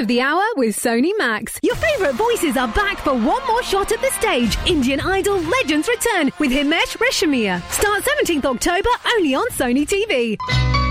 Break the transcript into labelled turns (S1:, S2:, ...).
S1: of the hour with Sony Max. Your favourite voices are back for one more shot at the stage. Indian Idol Legends return with Himesh Reshammiya. Start 17th October only on Sony TV.